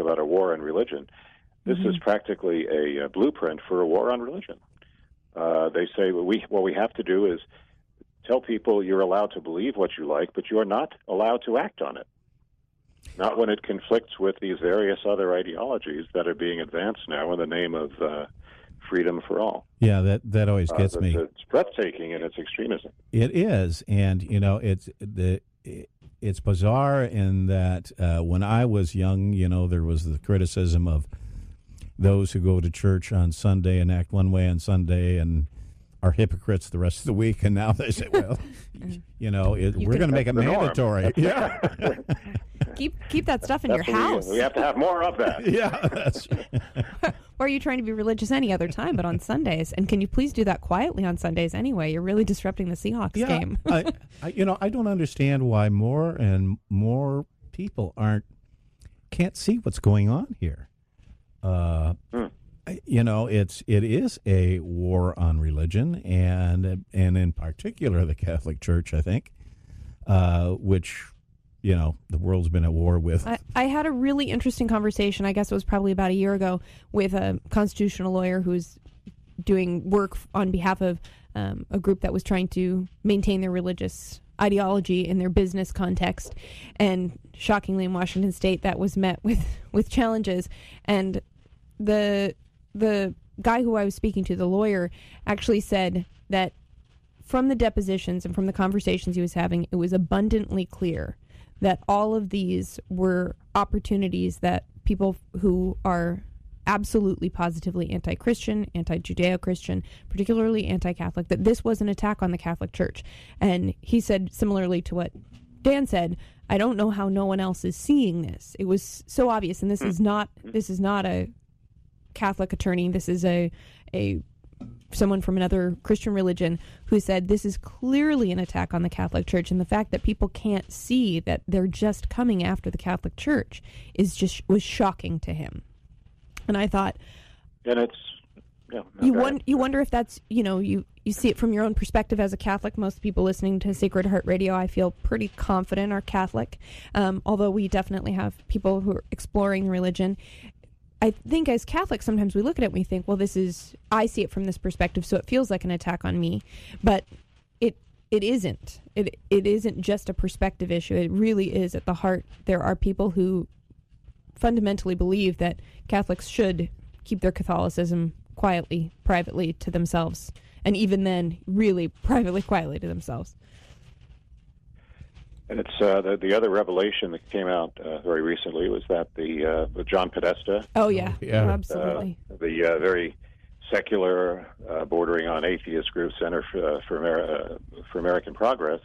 about a war on religion. This is practically a blueprint for a war on religion. They say what we have to do is tell people you're allowed to believe what you like, but you're not allowed to act on it. Not when it conflicts with these various other ideologies that are being advanced now in the name of freedom for all. Yeah, that always gets me. It's breathtaking in its extremism. It is, and it's bizarre in that when I was young, there was the criticism of those who go to church on Sunday and act one way on Sunday and are hypocrites the rest of the week, and now they say, well, we're going to make it mandatory. Yeah. Keep that stuff in your house. We have to have more of that. Yeah, that's Or are you trying to be religious any other time, but on Sundays? And can you please do that quietly on Sundays anyway? You're really disrupting the Seahawks game. I don't understand why more and more people can't see what's going on here. It is a war on religion, and in particular the Catholic Church, I think, which the world's been at war with. I had a really interesting conversation, I guess it was probably about a year ago, with a constitutional lawyer who's doing work on behalf of a group that was trying to maintain their religious ideology in their business context. And shockingly, in Washington State, that was met with challenges. And the guy who I was speaking to, the lawyer, actually said that from the depositions and from the conversations he was having, it was abundantly clear that all of these were opportunities that people who are absolutely positively anti-Christian, anti-Judeo-Christian, particularly anti-Catholic, that this was an attack on the Catholic Church. And he said, similarly to what Dan said, I don't know how no one else is seeing this. It was so obvious, and this is not a Catholic attorney. This is a someone from another Christian religion who said this is clearly an attack on the Catholic Church, and the fact that people can't see that they're just coming after the Catholic Church was shocking to him. And I thought, and it's you wonder if that's you see it from your own perspective as a Catholic. Most people listening to Sacred Heart Radio, I feel pretty confident, are Catholic, although we definitely have people who are exploring religion. I think as Catholics, sometimes we look at it and we think, well, I see it from this perspective, so it feels like an attack on me. But it isn't. It isn't just a perspective issue. It really is at the heart. There are people who fundamentally believe that Catholics should keep their Catholicism quietly, privately to themselves. And even then, really privately, quietly to themselves. And it's the other revelation that came out very recently was that the John Podesta. Oh yeah, absolutely. The very secular, bordering on atheist group, Center for American Progress,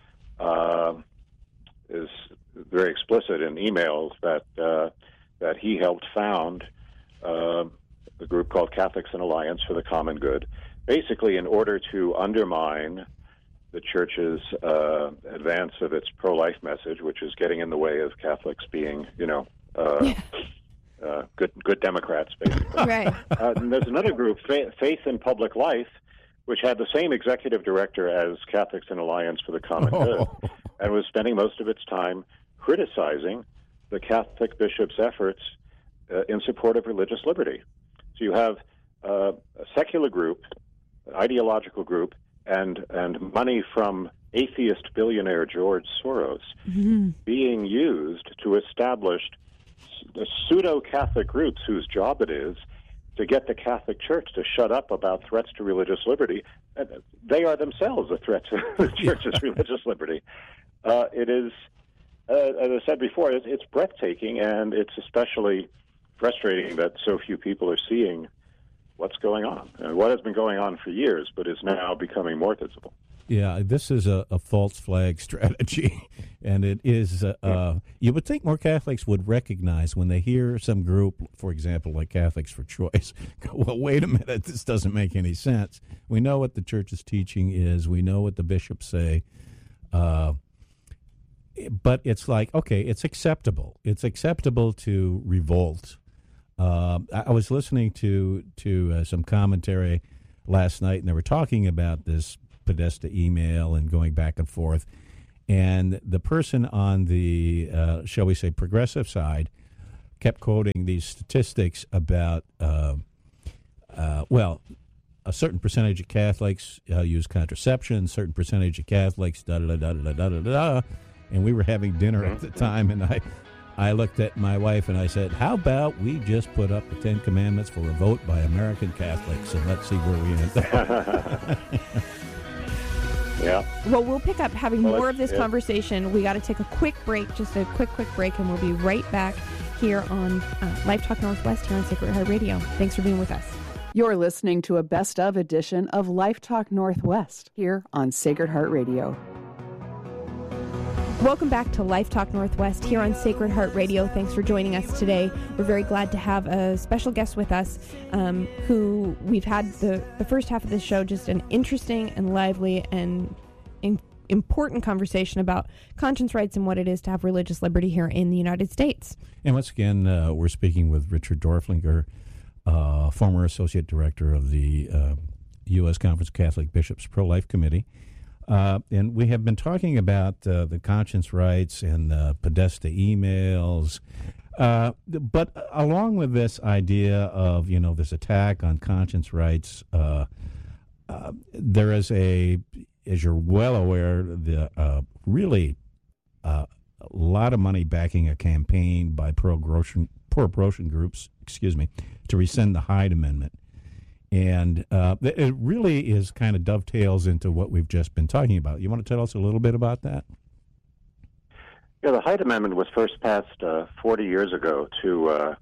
is very explicit in emails that he helped found a group called Catholics in Alliance for the Common Good, basically in order to undermine the Church's advance of its pro-life message, which is getting in the way of Catholics being, good Democrats, basically. Right. And there's another group, Faith in Public Life, which had the same executive director as Catholics in Alliance for the Common Good, and was spending most of its time criticizing the Catholic bishop's efforts in support of religious liberty. So you have a secular group, an ideological group, and money from atheist billionaire George Soros being used to establish pseudo-Catholic groups whose job it is to get the Catholic Church to shut up about threats to religious liberty. They are themselves a threat to the Church's religious liberty. It is, as I said before, it's breathtaking, and it's especially frustrating that so few people are seeing what's going on, and what has been going on for years, but is now becoming more visible. Yeah, this is a false flag strategy, and it is. You would think more Catholics would recognize when they hear some group, for example, like Catholics for Choice, go, well, wait a minute, this doesn't make any sense. We know what the Church's teaching is. We know what the bishops say. But it's like, okay, it's acceptable. It's acceptable to revolt. I was listening to some commentary last night, and they were talking about this Podesta email and going back and forth. And the person on the, shall we say, progressive side kept quoting these statistics about, a certain percentage of Catholics use contraception, a certain percentage of Catholics, da-da-da-da-da-da-da-da. And we were having dinner at the time, and I looked at my wife and I said, how about we just put up the 10 Commandments for a vote by American Catholics, and let's see where we end up. Yeah. Well, we'll pick up having more of this conversation. We got to take a quick break, just a quick break, and we'll be right back here on Life Talk Northwest here on Sacred Heart Radio. Thanks for being with us. You're listening to a best-of edition of Life Talk Northwest here on Sacred Heart Radio. Welcome back to Life Talk Northwest here on Sacred Heart Radio. Thanks for joining us today. We're very glad to have a special guest with us who we've had the first half of this show, just an interesting and lively and important conversation about conscience rights and what it is to have religious liberty here in the United States. And once again, we're speaking with Richard Dorflinger, former Associate Director of the U.S. Conference of Catholic Bishops Pro-Life Committee. And we have been talking about the conscience rights and Podesta emails. But along with this idea of, this attack on conscience rights, there is as you're well aware, really a lot of money backing a campaign by pro-abortion groups, to rescind the Hyde Amendment. And it really is kind of dovetails into what we've just been talking about. You want to tell us a little bit about that? Yeah, the Hyde Amendment was first passed 40 years ago to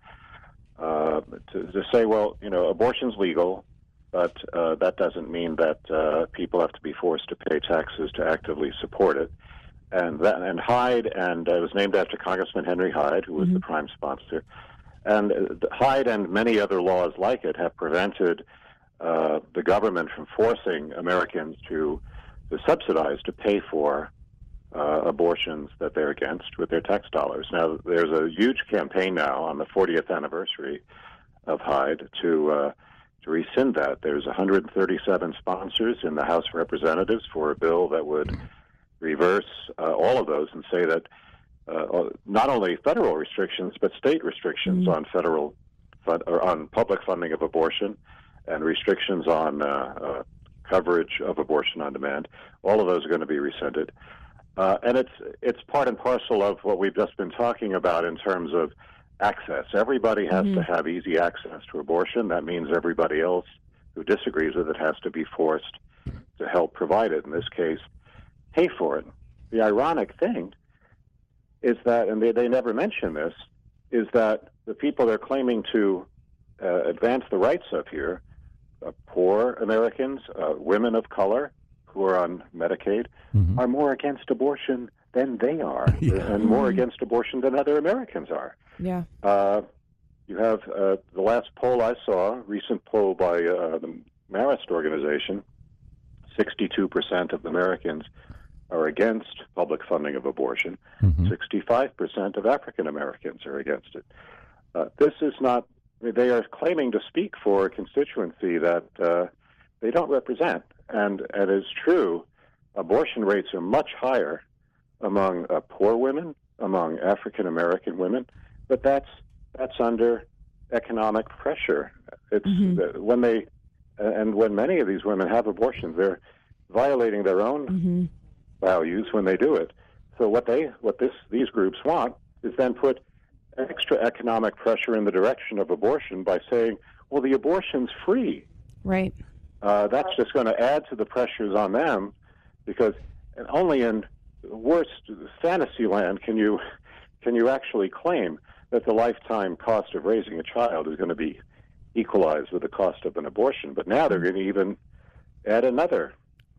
say, well, abortion's legal, but that doesn't mean that people have to be forced to pay taxes to actively support it. And Hyde, and it was named after Congressman Henry Hyde, who was the prime sponsor. And Hyde and many other laws like it have prevented the government from forcing Americans to subsidize, to pay for abortions that they're against with their tax dollars. Now, there's a huge campaign now on the 40th anniversary of Hyde to rescind that. There's 137 sponsors in the House of Representatives for a bill that would reverse all of those and say that not only federal restrictions, but state restrictions on on public funding of abortion and restrictions on coverage of abortion on demand. All of those are going to be rescinded. And it's part and parcel of what we've just been talking about in terms of access. Everybody has to have easy access to abortion. That means everybody else who disagrees with it has to be forced to help provide it, in this case, pay for it. The ironic thing is that, and they never mention this, is that the people they're claiming to advance the rights of here, poor Americans, women of color who are on Medicaid, are more against abortion than they are, and more against abortion than other Americans are. Yeah. You have the last poll I saw, recent poll by the Marist organization, 62% of Americans are against public funding of abortion. 65% of African Americans are against it. This is not, they are claiming to speak for a constituency that they don't represent. And it is true, abortion rates are much higher among poor women, among African American women, but that's under economic pressure. It's when many of these women have abortions, they're violating their own values when they do it. So what these groups want is then put extra economic pressure in the direction of abortion by saying, well, the abortion's free. Right. That's just going to add to the pressures on them, because only in worst fantasy land can you actually claim that the lifetime cost of raising a child is going to be equalized with the cost of an abortion. But now they're going to even add another,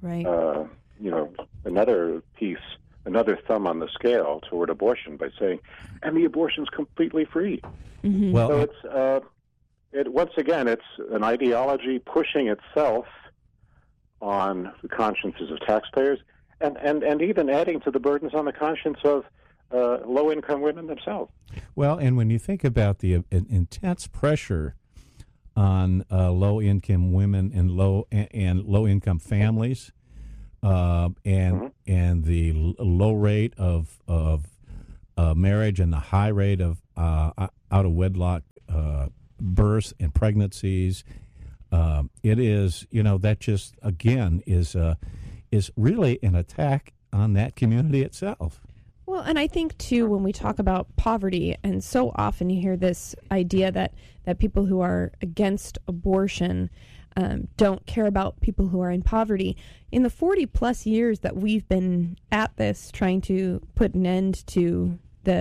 another piece, another thumb on the scale toward abortion by saying, and the abortion's completely free. Well, so once again, it's an ideology pushing itself on the consciences of taxpayers, and even adding to the burdens on the conscience of low-income women themselves. Well, and when you think about the intense pressure on low-income women and low-income families, and the low rate of marriage and the high rate of out of wedlock births and pregnancies. It is, that just again is really an attack on that community itself. Well, and I think, too, when we talk about poverty, and so often you hear this idea that people who are against abortion don't care about people who are in poverty. In the 40-plus years that we've been at this, trying to put an end to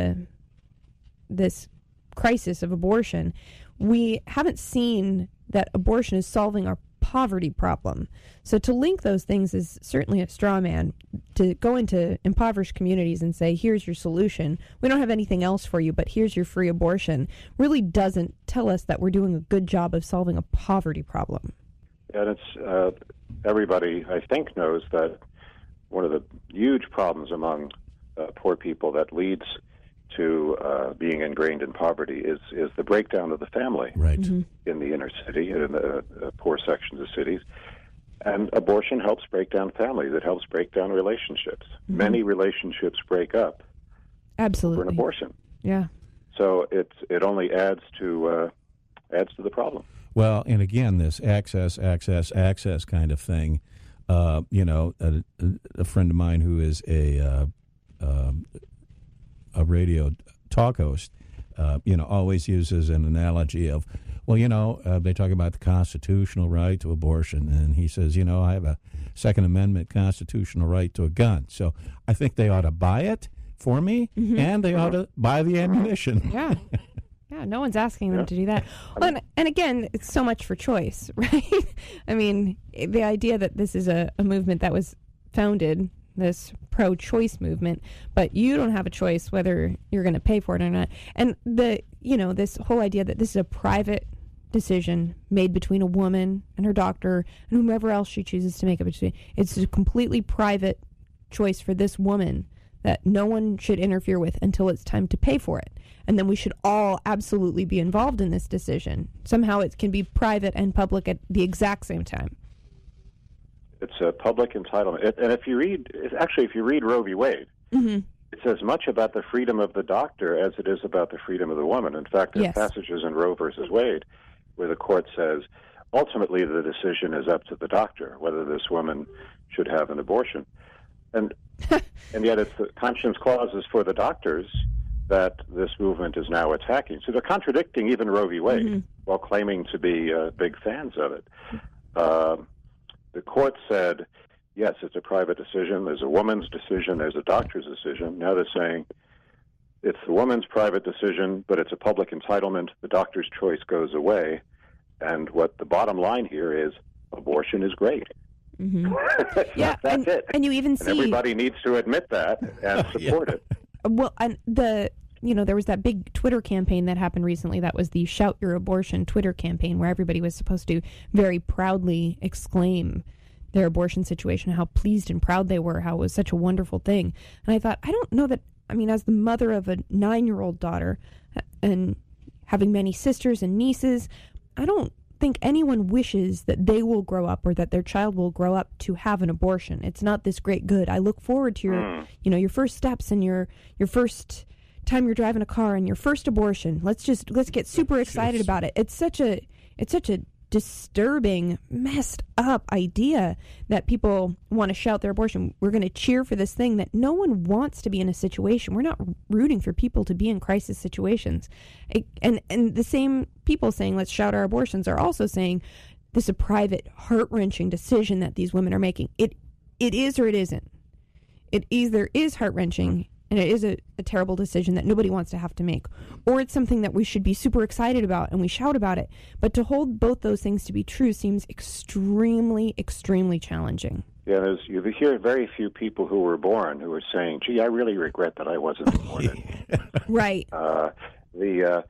this crisis of abortion, we haven't seen that abortion is solving our poverty problem. So to link those things is certainly a straw man. To go into impoverished communities and say, here's your solution, we don't have anything else for you, but here's your free abortion, really doesn't tell us that we're doing a good job of solving a poverty problem. And it's everybody, I think, knows that one of the huge problems among poor people that leads to being ingrained in poverty is the breakdown of the family, right, in the inner city and in the poor sections of cities. And abortion helps break down families. It helps break down relationships. Mm-hmm. Many relationships break up absolutely for an abortion. Yeah. So it only adds to the problem. Well, and again, this access kind of thing. A friend of mine who is a radio talk host, always uses an analogy of, they talk about the constitutional right to abortion, and he says, I have a Second Amendment constitutional right to a gun, so I think they ought to buy it for me, and they ought to buy the ammunition. Yeah. Yeah, no one's asking them to do that. Well, and again, it's so much for choice, right? I mean, the idea that this is a movement that was founded, this pro-choice movement, but you don't have a choice whether you're going to pay for it or not. And this whole idea that this is a private decision made between a woman and her doctor and whomever else she chooses to make it. It's a completely private choice for this woman that no one should interfere with until it's time to pay for it. And then we should all absolutely be involved in this decision. Somehow it can be private and public at the exact same time. It's a public entitlement. And if you read Roe v. Wade, it's as much about the freedom of the doctor as it is about the freedom of the woman. In fact, there are passages in Roe versus Wade where the court says, ultimately the decision is up to the doctor whether this woman should have an abortion. And yet it's the conscience clauses for the doctors that this movement is now attacking. So they're contradicting even Roe v. Wade while claiming to be big fans of it. The court said, yes, it's a private decision. There's a woman's decision. There's a doctor's decision. Now they're saying it's the woman's private decision, but it's a public entitlement. The doctor's choice goes away. And what the bottom line here is abortion is great. That's it. And you even see... everybody needs to admit that and support it. Well, and there was that big Twitter campaign that happened recently. That was the Shout Your Abortion Twitter campaign, where everybody was supposed to very proudly exclaim their abortion situation, how pleased and proud they were, how it was such a wonderful thing. And I thought, I don't know that, as the mother of a 9-year-old daughter and having many sisters and nieces, I don't think anyone wishes that they will grow up or that their child will grow up to have an abortion. It's not this great good. I look forward to your, your first steps and your first time you're driving a car and your first abortion. Let's get super excited about it. It's such a disturbing, messed up idea that people want to shout their abortion. We're going to cheer for this thing that no one wants to be in a situation. We're not rooting for people to be in crisis situations. And the same people saying let's shout our abortions are also saying this is a private, heart-wrenching decision that these women are making. It is or it isn't. It either is heart-wrenching and it is a terrible decision that nobody wants to have to make, or it's something that we should be super excited about and we shout about it. But to hold both those things to be true seems extremely, extremely challenging. Yeah, you hear very few people who were born who are saying, gee, I really regret that I wasn't born. Right. The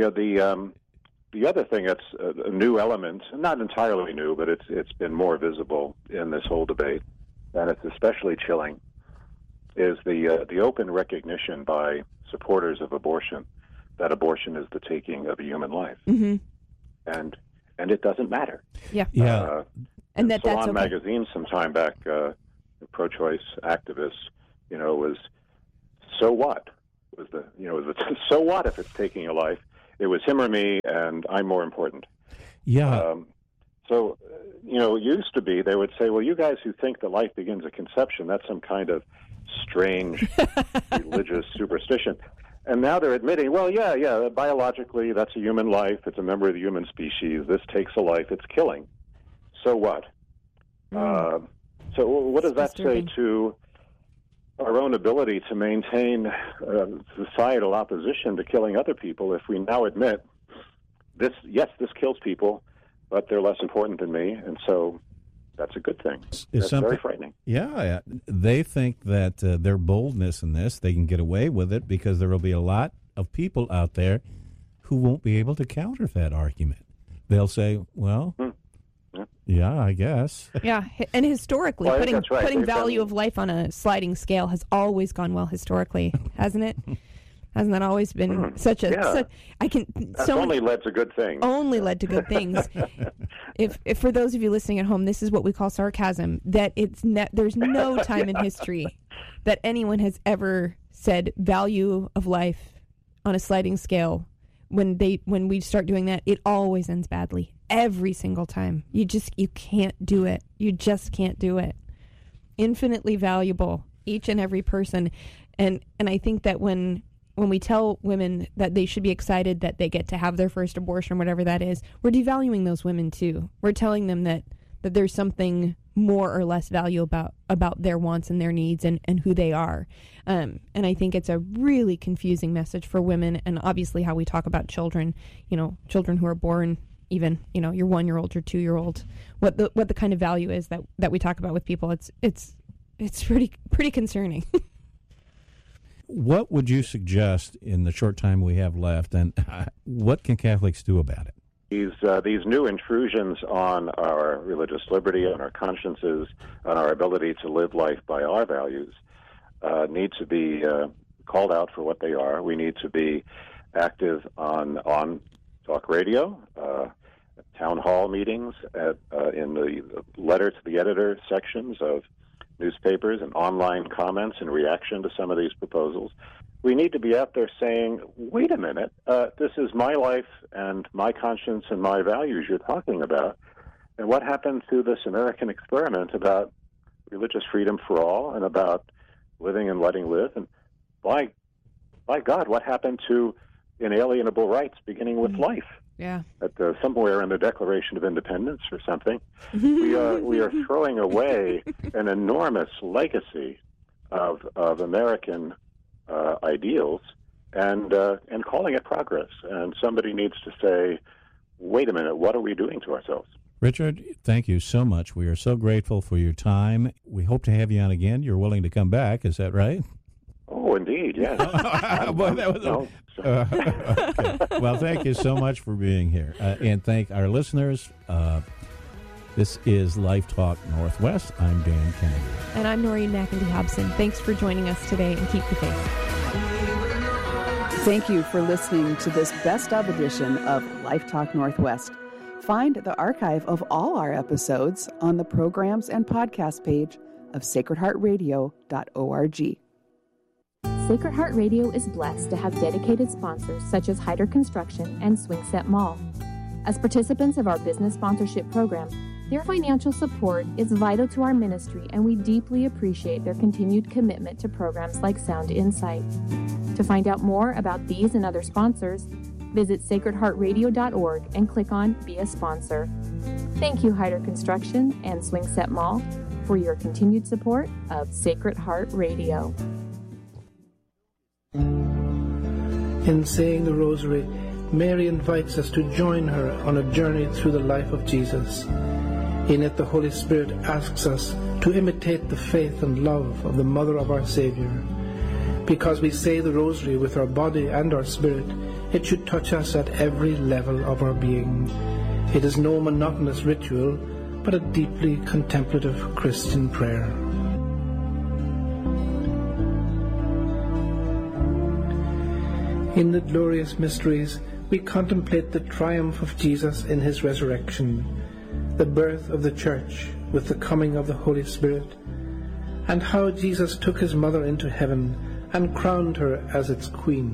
other thing that's a new element, not entirely new, but it's been more visible in this whole debate, and it's especially chilling, is the open recognition by supporters of abortion that abortion is the taking of a human life, and it doesn't matter. Yeah. And that's Salon okay. magazine some time back, pro-choice activists, was so what? so what if it's taking a life? It was him or me, and I'm more important. Yeah. So, it used to be they would say, well, you guys who think that life begins at conception, that's some kind of strange religious superstition. And now they're admitting, well, yeah, biologically that's a human life. It's a member of the human species. This takes a life. It's killing. So what? So what does that say to our own ability to maintain societal opposition to killing other people if we now admit this kills people, but they're less important than me, and so that's a good thing. That's very frightening. Yeah, they think that their boldness in this, they can get away with it because there will be a lot of people out there who won't be able to counter that argument. They'll say, well, yeah, I guess. Yeah, and historically, putting value of life on a sliding scale has always gone well historically, hasn't it? Hasn't that always been such a? That's only led to good things. Only led to good things. If for those of you listening at home, this is what we call sarcasm. That there's no time in history that anyone has ever said value of life on a sliding scale. When we start doing that, it always ends badly. Every single time. You can't do it. You just can't do it. Infinitely valuable, each and every person. And I think that when we tell women that they should be excited that they get to have their first abortion, whatever that is, we're devaluing those women too. We're telling them that there's something more or less value about their wants and their needs and who they are. And I think it's a really confusing message for women, and obviously how we talk about children, children who are born, even, your 1-year-old, your 2-year-old, what the kind of value is that we talk about with people. It's pretty concerning. What would you suggest in the short time we have left, and what can Catholics do about it? These new intrusions on our religious liberty, on our consciences, on our ability to live life by our values need to be called out for what they are. We need to be active on talk radio, town hall meetings, in the letter to the editor sections of newspapers, and online comments in reaction to some of these proposals. We need to be out there saying, wait a minute, this is my life and my conscience and my values you're talking about. And what happened to this American experiment about religious freedom for all and about living and letting live? And by God, what happened to inalienable rights beginning with life? Yeah. Somewhere in the Declaration of Independence or something, we are throwing away an enormous legacy of American ideals and calling it progress. And somebody needs to say, wait a minute, what are we doing to ourselves? Richard, thank you so much. We are so grateful for your time. We hope to have you on again. You're willing to come back, is that right? Oh, indeed, yes. Okay. Well, thank you so much for being here. And thank our listeners. This is Life Talk Northwest. I'm Dan Kennedy. And I'm Noreen McIntyre Hobson. Thanks for joining us today, and keep the faith. Thank you for listening to this best of edition of Life Talk Northwest. Find the archive of all our episodes on the programs and podcast page of sacredheartradio.org. Sacred Heart Radio is blessed to have dedicated sponsors such as Hyder Construction and Swingset Mall. As participants of our business sponsorship program, their financial support is vital to our ministry, and we deeply appreciate their continued commitment to programs like Sound Insight. To find out more about these and other sponsors, visit sacredheartradio.org and click on Be a Sponsor. Thank you, Hyder Construction and Swingset Mall, for your continued support of Sacred Heart Radio. In saying the Rosary, Mary invites us to join her on a journey through the life of Jesus. In it, the Holy Spirit asks us to imitate the faith and love of the Mother of our Savior. Because we say the Rosary with our body and our spirit, it should touch us at every level of our being. It is no monotonous ritual, but a deeply contemplative Christian prayer. In the glorious mysteries, we contemplate the triumph of Jesus in his resurrection, the birth of the Church with the coming of the Holy Spirit, and how Jesus took his mother into heaven and crowned her as its queen.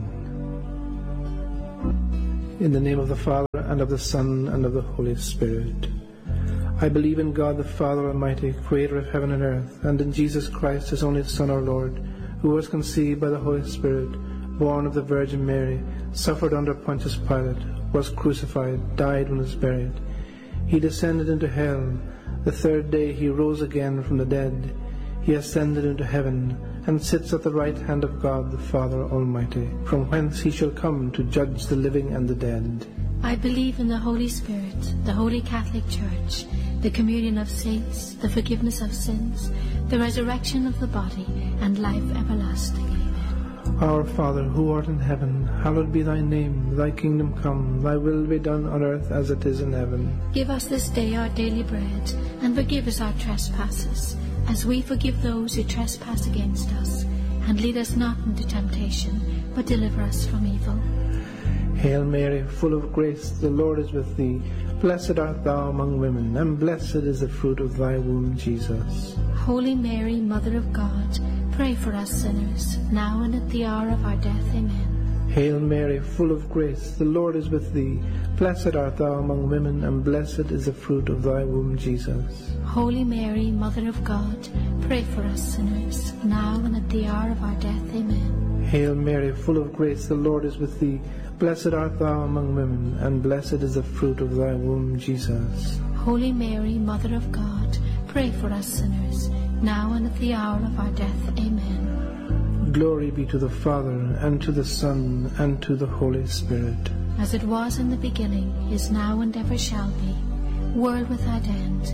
In the name of the Father, and of the Son, and of the Holy Spirit. I believe in God the Father Almighty, creator of heaven and earth, and in Jesus Christ, his only Son, our Lord, who was conceived by the Holy Spirit, born of the Virgin Mary, suffered under Pontius Pilate, was crucified, died, and was buried. He descended into hell. The third day he rose again from the dead. He ascended into heaven, and sits at the right hand of God the Father Almighty, from whence he shall come to judge the living and the dead. I believe in the Holy Spirit, the Holy Catholic Church, the communion of saints, the forgiveness of sins, the resurrection of the body, and life everlasting. Amen. Our Father, who art in heaven, hallowed be thy name. Thy kingdom come, thy will be done on earth as it is in heaven. Give us this day our daily bread, and forgive us our trespasses, as we forgive those who trespass against us. And lead us not into temptation, but deliver us from evil. Hail Mary, full of grace, the Lord is with thee. Blessed art thou among women, and blessed is the fruit of thy womb, Jesus. Holy Mary, Mother of God, pray for us sinners, now and at the hour of our death. Amen. Hail Mary, full of grace, the Lord is with thee. Blessed art thou among women, and blessed is the fruit of thy womb, Jesus. Holy Mary, Mother of God, pray for us sinners, now and at the hour of our death. Amen. Hail Mary, full of grace, the Lord is with thee. Blessed art thou among women, and blessed is the fruit of thy womb, Jesus. Holy Mary, Mother of God, pray for us sinners, now and at the hour of our death. Amen. Glory be to the Father, and to the Son, and to the Holy Spirit. As it was in the beginning, is now, and ever shall be, world without end.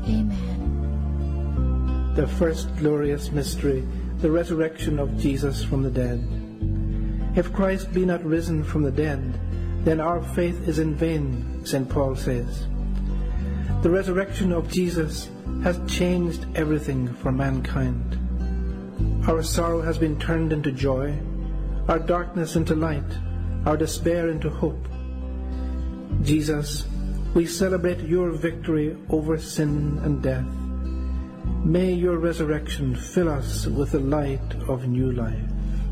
Amen. The first glorious mystery, the resurrection of Jesus from the dead. If Christ be not risen from the dead, then our faith is in vain, St. Paul says. The resurrection of Jesus has changed everything for mankind. Our sorrow has been turned into joy, our darkness into light, our despair into hope. Jesus, we celebrate your victory over sin and death. May your resurrection fill us with the light of new life.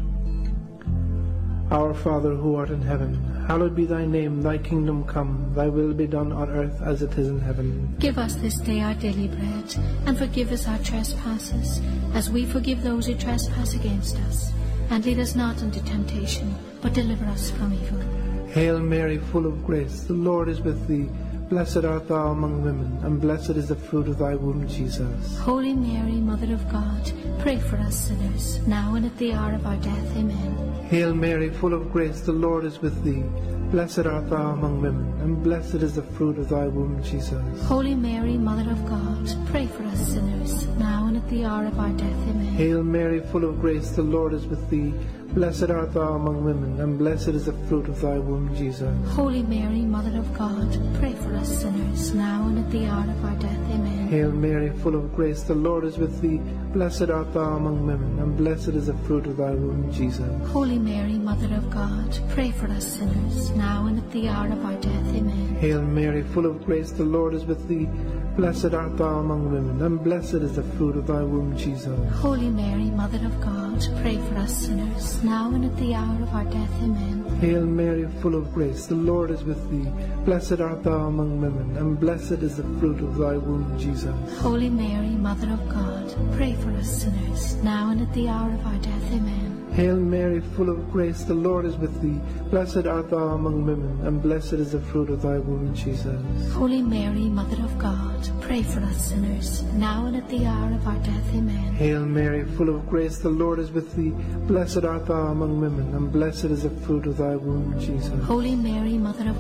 Our Father, who art in heaven, hallowed be thy name. Thy kingdom come, thy will be done on earth as it is in heaven. Give us this day our daily bread, and forgive us our trespasses, as we forgive those who trespass against us. And lead us not into temptation, but deliver us from evil. Hail Mary, full of grace, the Lord is with thee. Blessed art thou among women, and blessed is the fruit of thy womb, Jesus. Holy Mary, Mother of God, pray for us sinners, now and at the hour of our death. Amen. Hail Mary, full of grace, the Lord is with thee. Blessed art thou among women, and blessed is the fruit of thy womb, Jesus. Holy Mary, Mother of God, pray for us sinners, now and at the hour of our death. Amen. Hail Mary, full of grace, the Lord is with thee. Blessed art thou among women, and blessed is the fruit of thy womb, Jesus. Holy Mary, Mother of God, pray for us sinners, now and at the hour of our death. Amen. Hail Mary, full of grace, the Lord is with thee. Blessed art thou among women, and blessed is the fruit of thy womb, Jesus. Holy Mary, Mother of God, pray for us sinners, now and at the hour of our death. Amen. Hail Mary, full of grace, the Lord is with thee. Blessed art thou among women, and blessed is the fruit of thy womb, Jesus. Holy Mary, Mother of God, pray for us sinners, now and at the hour of our death. Amen. Hail Mary, full of grace, the Lord is with thee. Blessed art thou among women, and blessed is the fruit of thy womb, Jesus. Holy Mary, Mother of God, pray for us sinners, now and at the hour of our death. Amen. Hail Mary, full of grace, the Lord is with thee. Blessed art thou among women, and blessed is the fruit of thy womb, Jesus. Holy Mary, Mother of God, pray for us sinners, now and at the hour of our death. Amen. Hail Mary, full of grace, the Lord is with thee. Blessed art thou among women, and blessed is the fruit of thy womb, Jesus. Holy Mary, Mother of